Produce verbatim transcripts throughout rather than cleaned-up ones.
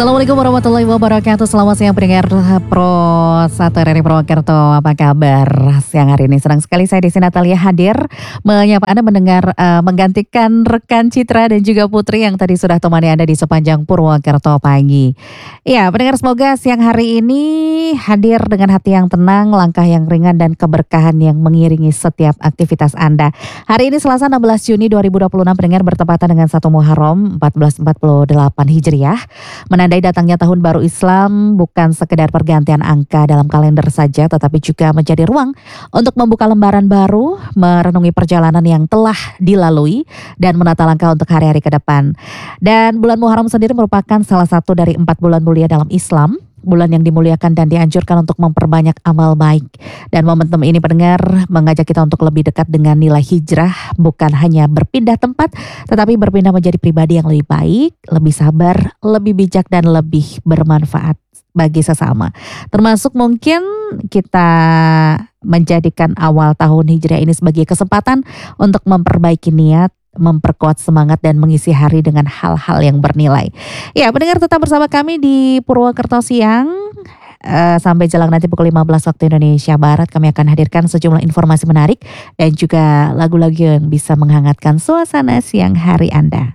Assalamualaikum warahmatullahi wabarakatuh. Selamat siang pendengar Pro satu R R I Purwokerto. Apa kabar siang hari ini? Senang sekali saya Desi Natalia hadir menyapa Anda mendengar uh, menggantikan rekan Citra dan juga Putri yang tadi sudah temani Anda di sepanjang Purwokerto pagi. Ya, pendengar, semoga siang hari ini hadir dengan hati yang tenang, langkah yang ringan dan keberkahan yang mengiringi setiap aktivitas Anda. Hari ini Selasa enam belas Juni dua ribu dua puluh enam, pendengar, bertepatan dengan satu Muharram seribu empat ratus empat puluh delapan Hijriah. Menandai datangnya tahun baru Islam, bukan sekedar pergantian angka dalam kalender saja, tetapi juga menjadi ruang untuk membuka lembaran baru, merenungi perjalanan yang telah dilalui, dan menata langkah untuk hari-hari ke depan. Dan bulan Muharram sendiri merupakan salah satu dari empat bulan mulia dalam Islam. Bulan yang dimuliakan dan dianjurkan untuk memperbanyak amal baik. Dan momentum ini, pendengar, mengajak kita untuk lebih dekat dengan nilai hijrah. Bukan hanya berpindah tempat, tetapi berpindah menjadi pribadi yang lebih baik, lebih sabar, lebih bijak, dan lebih bermanfaat bagi sesama. Termasuk mungkin kita menjadikan awal tahun hijriah ini sebagai kesempatan untuk memperbaiki niat, memperkuat semangat, dan mengisi hari dengan hal-hal yang bernilai. Ya, pendengar, tetap bersama kami di Purwokerto Siang. Uh, sampai jelang nanti pukul lima belas waktu Indonesia Barat, kami akan hadirkan sejumlah informasi menarik dan juga lagu-lagu yang bisa menghangatkan suasana siang hari Anda.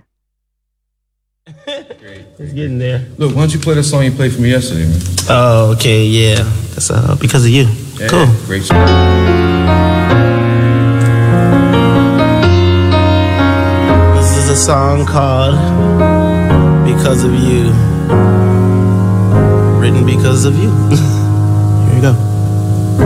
It's getting there. Look, why don't you play the song you played for me yesterday, man? Oh, okay, yeah. That's uh, because of you. Yeah, cool. Great song. A song called Because of You, written because of you.